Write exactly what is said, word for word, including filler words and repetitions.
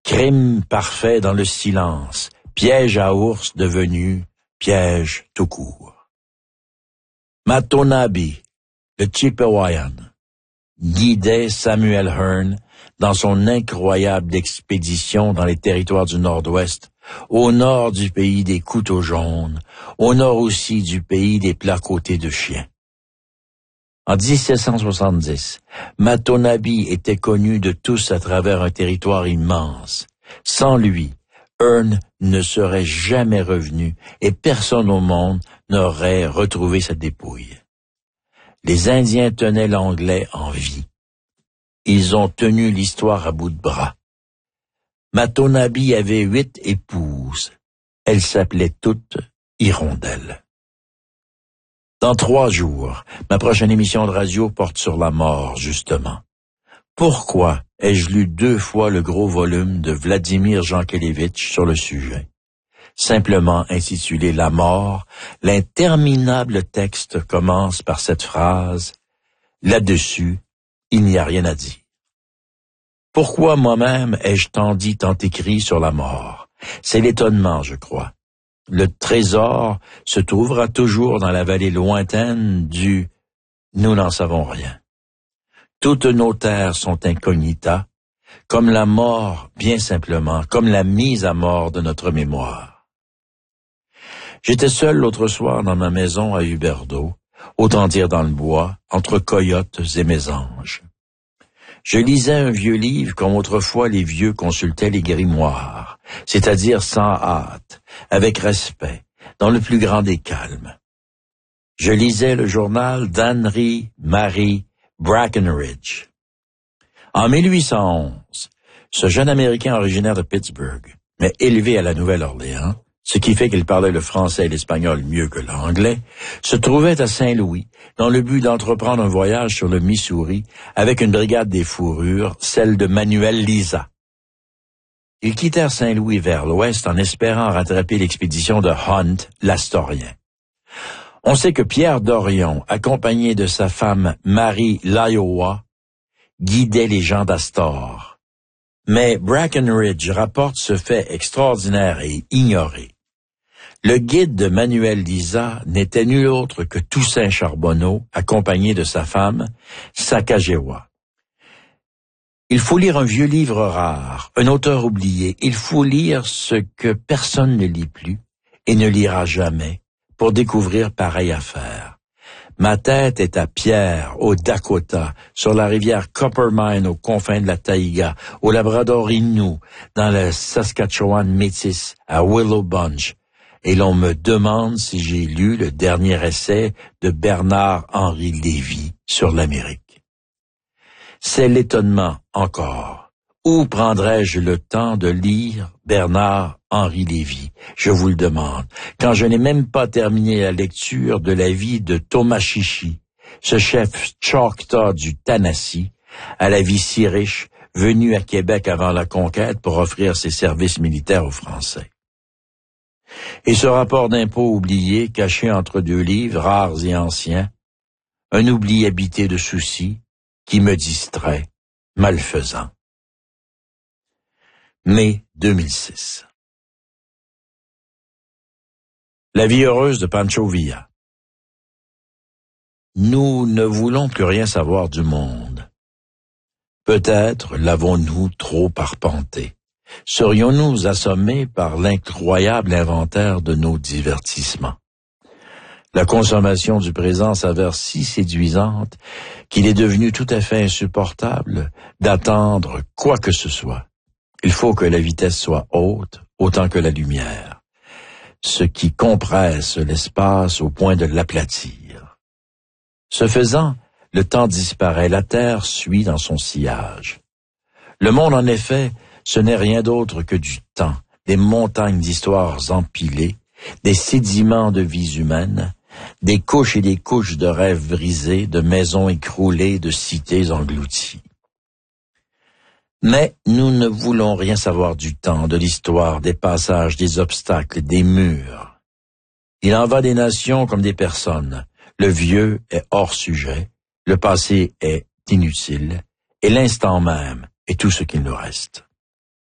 Crime parfait dans le silence, piège à ours devenu piège tout court. Matonabi, le Chippewayan, guidait Samuel Hearne dans son incroyable expédition dans les territoires du Nord-Ouest, au nord du pays des couteaux jaunes, au nord aussi du pays des plats côtés de chiens. En dix-sept cent soixante-dix, Matonabi était connu de tous à travers un territoire immense. Sans lui, Hearne ne serait jamais revenu et personne au monde n'aurait retrouvé sa dépouille. Les Indiens tenaient l'Anglais en vie. Ils ont tenu l'histoire à bout de bras. Matonabi avait huit épouses. Elles s'appelaient toutes Hirondelles. Dans trois jours, ma prochaine émission de radio porte sur la mort, justement. Pourquoi ai-je lu deux fois le gros volume de Vladimir Jankélévitch sur le sujet? Simplement intitulé La mort, l'interminable texte commence par cette phrase « Là-dessus, il n'y a rien à dire ». Pourquoi moi-même ai-je tant dit, tant écrit sur la mort? C'est l'étonnement, je crois. Le trésor se trouvera toujours dans la vallée lointaine du « nous n'en savons rien ». Toutes nos terres sont incognita, comme la mort, bien simplement, comme la mise à mort de notre mémoire. J'étais seul l'autre soir dans ma maison à Huberdeau, autant dire dans le bois, entre coyotes et mésanges. Je lisais un vieux livre comme autrefois les vieux consultaient les grimoires, c'est-à-dire sans hâte, avec respect, dans le plus grand des calmes. Je lisais le journal d'Henry Mary Brackenridge. En mille huit cent onze, ce jeune Américain originaire de Pittsburgh, mais élevé à la Nouvelle-Orléans, ce qui fait qu'il parlait le français et l'espagnol mieux que l'anglais, se trouvait à Saint-Louis, dans le but d'entreprendre un voyage sur le Missouri avec une brigade des fourrures, celle de Manuel Liza. Ils quittèrent Saint-Louis vers l'ouest en espérant rattraper l'expédition de Hunt, l'Astorien. On sait que Pierre Dorion, accompagné de sa femme Marie Liowa, guidait les gens d'Astor. Mais Brackenridge rapporte ce fait extraordinaire et ignoré. Le guide de Manuel Liza n'était nul autre que Toussaint Charbonneau, accompagné de sa femme, Sacagawea. Il faut lire un vieux livre rare, un auteur oublié. Il faut lire ce que personne ne lit plus et ne lira jamais pour découvrir pareille affaire. Ma tête est à Pierre, au Dakota, sur la rivière Coppermine aux confins de la taïga, au Labrador Innu, dans le Saskatchewan métis, à Willow Bunch, et l'on me demande si j'ai lu le dernier essai de Bernard-Henri Lévy sur l'Amérique. C'est l'étonnement encore. Où prendrais-je le temps de lire Bernard-Henri Lévy? Je vous le demande, quand je n'ai même pas terminé la lecture de la vie de Thomas Chichi, ce chef Choctaw du Tennessee, à la vie si riche, venu à Québec avant la conquête pour offrir ses services militaires aux Français. Et ce rapport d'impôt oublié, caché entre deux livres rares et anciens, un oubli habité de soucis qui me distrait, malfaisant. Mai deux mille six. La vie heureuse de Pancho Villa. Nous ne voulons plus rien savoir du monde. Peut-être l'avons-nous trop arpenté. Serions-nous assommés par l'incroyable inventaire de nos divertissements? La consommation du présent s'avère si séduisante qu'il est devenu tout à fait insupportable d'attendre quoi que ce soit. Il faut que la vitesse soit haute autant que la lumière, ce qui compresse l'espace au point de l'aplatir. Ce faisant, le temps disparaît, la terre suit dans son sillage. Le monde, en effet, ce n'est rien d'autre que du temps, des montagnes d'histoires empilées, des sédiments de vies humaines, des couches et des couches de rêves brisés, de maisons écroulées, de cités englouties. Mais nous ne voulons rien savoir du temps, de l'histoire, des passages, des obstacles, des murs. Il en va des nations comme des personnes. Le vieux est hors sujet, le passé est inutile, et l'instant même est tout ce qu'il nous reste.